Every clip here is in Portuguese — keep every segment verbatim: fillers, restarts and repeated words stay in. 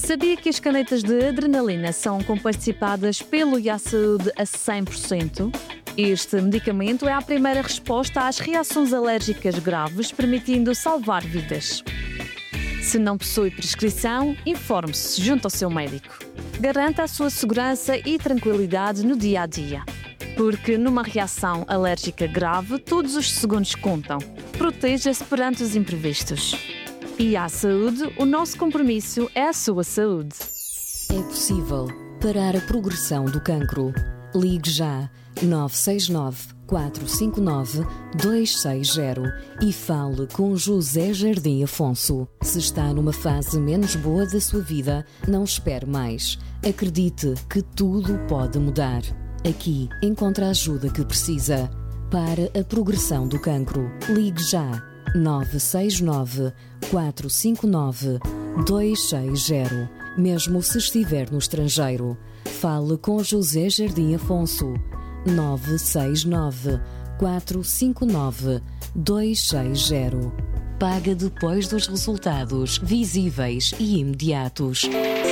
Sabia que as canetas de adrenalina são comparticipadas pelo Yasaúde a cem por cento? Este medicamento é a primeira resposta às reações alérgicas graves, permitindo salvar vidas. Se não possui prescrição, informe-se junto ao seu médico. Garanta a sua segurança e tranquilidade no dia a dia. Porque numa reação alérgica grave, todos os segundos contam. Proteja-se perante os imprevistos. E à saúde, o nosso compromisso é a sua saúde. É possível parar a progressão do cancro. Ligue já nove seis nove, quatro cinco nove, dois seis zero e fale com José Jardim Afonso. Se está numa fase menos boa da sua vida, não espere mais. Acredite que tudo pode mudar. Aqui encontra a ajuda que precisa. Para a progressão do cancro, ligue já nove seis nove, quatro cinco nove, dois seis zero. Mesmo se estiver no estrangeiro, fale com José Jardim Afonso. nove seis nove, quatro cinco nove, dois seis zero. Paga depois dos resultados visíveis e imediatos.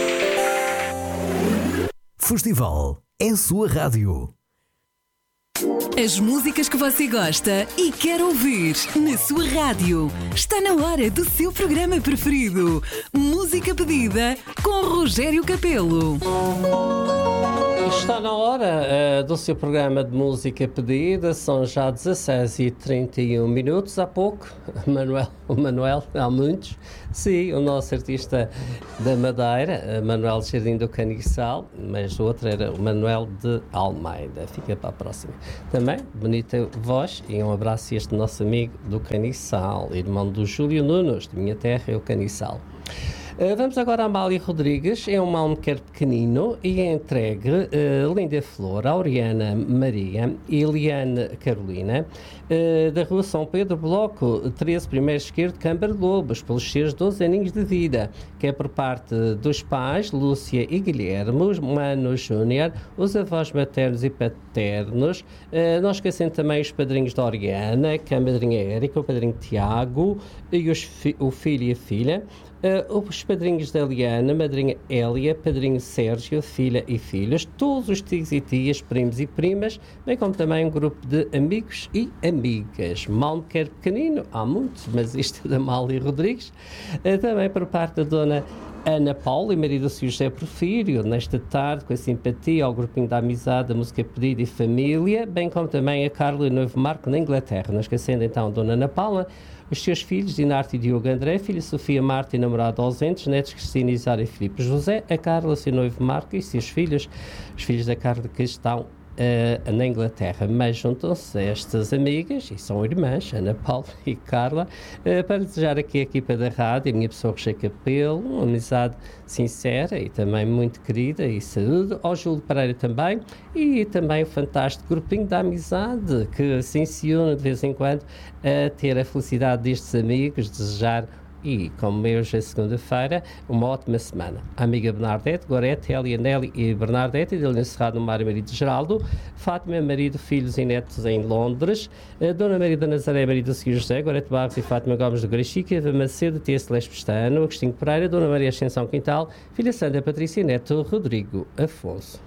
Festival é a sua rádio. As músicas que você gosta e quer ouvir na sua rádio. Está na hora do seu programa preferido. Música pedida com Rogério Capelo. Está na hora uh, do seu programa de música pedida. São já dezasseis e trinta e um minutos. Há pouco, Manuel, o Manuel, há muitos. Sim, o nosso artista da Madeira, Manuel Jardim do Caniçal, mas o outro era o Manuel de Almeida. Fica para a próxima. Também, bonita voz e um abraço a este nosso amigo do Caniçal, irmão do Júlio Nunes, de minha terra, é o Caniçal. Uh, vamos agora a Amália Rodrigues. É um malmequer pequenino e é entregue uh, Linda Flor, Auriana Maria e Eliane Carolina, uh, da Rua São Pedro, Bloco treze, primeiro esquerdo, Câmara de Lobos, pelos seus doze aninhos de vida, que é por parte dos pais, Lúcia e Guilherme, os Mano Júnior, os avós maternos e paternos, uh, não esquecendo também os padrinhos da Oriana, que é a madrinha Érica, o padrinho Tiago e os fi- o filho e a filha. Uh, os padrinhos da Eliana, madrinha Hélia, padrinho Sérgio, filha e filhos, todos os tios e tias, primos e primas, bem como também um grupo de amigos e amigas. Malmequer pequenino, há muitos, mas isto é da Amália Rodrigues. Uh, também por parte da dona Ana Paula e marido do senhor José Porfírio, nesta tarde, com a simpatia ao grupinho da amizade, da música pedida e família, bem como também a Carla e o noivo Marco na Inglaterra. Não esquecendo então a dona Ana Paula, os seus filhos, Dinarte e Diogo André, filha Sofia Marta e namorado ausentes, netos Cristina Isara e Filipe José, a Carla, seu noivo Marco e seus filhos, os filhos da Carla que estão uh, na Inglaterra. Mas juntam-se estas amigas, e são irmãs, Ana Paula e Carla, uh, para desejar aqui a equipa da rádio, a minha pessoa Rogério Capelo, uma amizade sincera e também muito querida e saúde, ao Júlio Pereira também, e também o fantástico grupinho da amizade, que se une de vez em quando a ter a felicidade destes amigos, desejar, e como hoje é segunda-feira, uma ótima semana. A amiga Bernadette, Gorete, Elia, Nelly e Bernadette, e dele encerrado no Mário Marido Geraldo, Fátima, marido, filhos e netos em Londres, a Dona Maria da Nazaré, marido do senhor José, Gorete Barros e Fátima Gomes do Graxica, Eva Macedo, Tia Celeste Pestano, Agostinho Pereira, Dona Maria Ascensão Quintal, filha Sandra Patrícia e neto Rodrigo Afonso.